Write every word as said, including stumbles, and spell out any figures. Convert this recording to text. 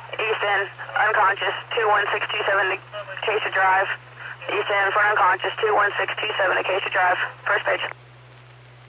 East End, unconscious, two one six two seven to Acacia Drive. East End, front unconscious, two one six two seven Acacia Drive. First page.